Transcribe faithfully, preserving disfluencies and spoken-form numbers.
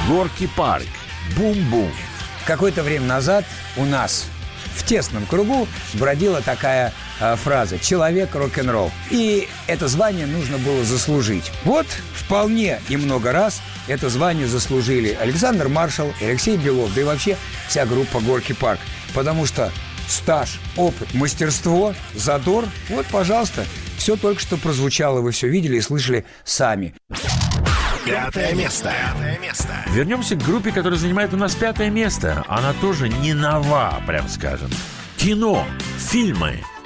Горки парк. Бум-бум. Какое-то время назад у нас в тесном кругу бродила такая э, фраза «человек рок-н-ролл». И это звание нужно было заслужить. Вот вполне и много раз это звание заслужили Александр Маршал, Алексей Белов, да и вообще вся группа «Горки парк». Потому что стаж, опыт, мастерство, задор – вот, пожалуйста, все только что прозвучало, вы все видели и слышали сами. Пятое место. Пятое место. Вернемся к группе, которая занимает у нас пятое место. Она тоже не нова, прям скажем. Кино, фильмы,